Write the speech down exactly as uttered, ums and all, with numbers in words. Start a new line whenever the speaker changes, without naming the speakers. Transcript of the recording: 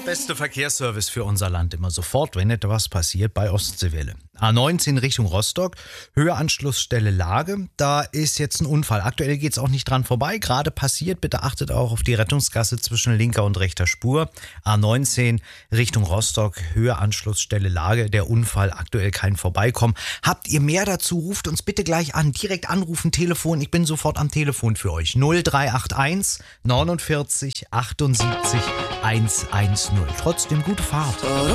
Beste Verkehrsservice für unser Land immer sofort, wenn etwas passiert, bei Ostseewelle. A neunzehn Richtung Rostock, Höhe Anschlussstelle Lage. Da ist jetzt ein Unfall. Aktuell geht es auch nicht dran vorbei. Gerade passiert. Bitte achtet auch auf die Rettungsgasse zwischen linker und rechter Spur. A neunzehn Richtung Rostock, Höhe Anschlussstelle Lage. Der Unfall, aktuell kein Vorbeikommen. Habt ihr mehr dazu? Ruft uns bitte gleich an. Direkt anrufen, Telefon. Ich bin sofort am Telefon für euch. null drei acht eins neunundvierzig achtundsiebzig hundertzehn. Trotzdem gute Fahrt.